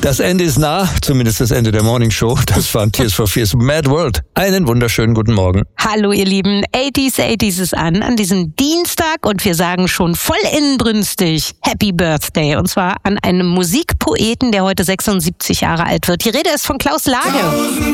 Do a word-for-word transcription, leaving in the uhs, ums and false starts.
Das Ende ist nah, zumindest das Ende der Morning Show. Das waren Tears for Fears Mad World. Einen wunderschönen guten Morgen. Hallo ihr Lieben, achtziger achtziger ist an, an diesem Dienstag und wir sagen schon voll inbrünstig Happy Birthday. Und zwar an einem Musikpoeten, der heute sechsundsiebzig Jahre alt wird. Die Rede ist von Klaus Lage.